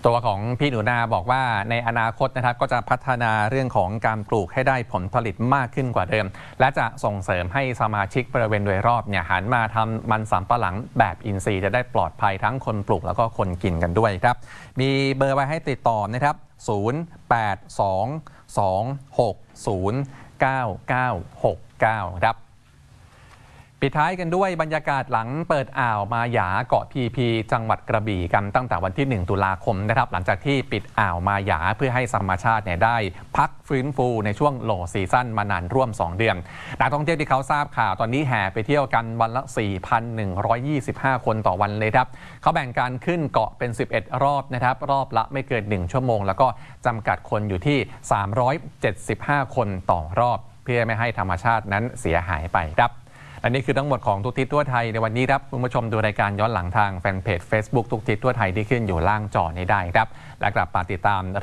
ตัวของพี่หนูนาบอกว่าในอนาคตนะครับก็จะพัฒนาเรื่องของการปลูกให้ได้ผลผลิตมากขึ้นกว่าเดิมและจะส่งเสริมให้สมาชิกบริเวณโดยรอบเนี่ยหันมาทำมันสำปะหลังแบบอินทรีย์จะได้ปลอดภัยทั้งคนปลูกแล้วก็คนกินกันด้วยครับมีเบอร์ไว้ให้ติดต่อนะครับ0822609969ครับปิดท้ายกันด้วยบรรยากาศหลังเปิดอ่าวมาหยาเกาะพีพีจังหวัดกระบี่กันตั้งแต่วันที่1ตุลาคมนะครับหลังจากที่ปิดอ่าวมาหยาเพื่อให้ธรรมชาติได้พักฟื้นฟูในช่วงโลว์ซีซั่นมานานร่วม2เดือนนักท่องเที่ยวที่เขาทราบข่าวตอนนี้แห่ไปเที่ยวกันวันละ 4,125 คนต่อวันเลยครับเขาแบ่งการขึ้นเกาะเป็น11รอบนะครับรอบละไม่เกิน1ชั่วโมงแล้วก็จำกัดคนอยู่ที่375คนต่อรอบเพื่อไม่ให้ธรรมชาตินั้นเสียหายไปครับและนี่คือทั้งหมดของทุกทิศทั่วไทยในวันนี้ครับคุณผู้ชมดูรายการย้อนหลังทางแฟนเพจ Facebook ทุกทิศทั่วไทยที่ขึ้นอยู่ล่างจอนี้ได้ครับและกลับมาติดตาม